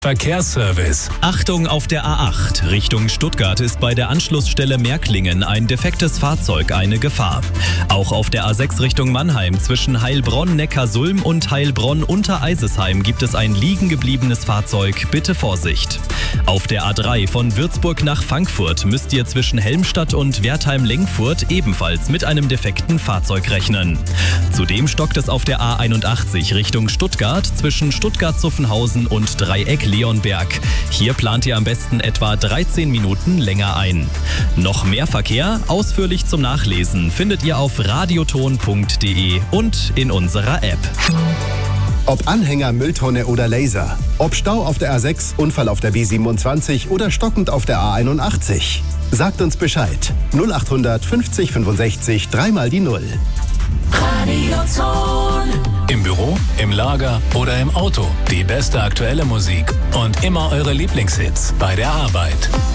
Verkehrsservice. Achtung, auf der A8 Richtung Stuttgart ist bei der Anschlussstelle Märklingen ein defektes Fahrzeug eine Gefahr. Auch auf der A6 Richtung Mannheim zwischen Heilbronn-Neckarsulm und Heilbronn-Untereisesheim gibt es ein liegen gebliebenes Fahrzeug. Bitte Vorsicht. Auf der A3 von Würzburg nach Frankfurt müsst ihr zwischen Helmstadt und Wertheim-Lengfurt ebenfalls mit einem defekten Fahrzeug rechnen. Zudem stockt es auf der A81 Richtung Stuttgart zwischen Stuttgart-Zuffenhausen und Dreieck-Leonberg. Hier plant ihr am besten etwa 13 Minuten länger ein. Noch mehr Verkehr, ausführlich zum Nachlesen, findet ihr auf radioton.de und in unserer App. Ob Anhänger, Mülltonne oder Laser. Ob Stau auf der A6, Unfall auf der B27 oder stockend auf der A81. Sagt uns Bescheid. 0800 50 65 3 die 0. Radioton. Im Büro, im Lager oder im Auto. Die beste aktuelle Musik und immer eure Lieblingshits bei der Arbeit.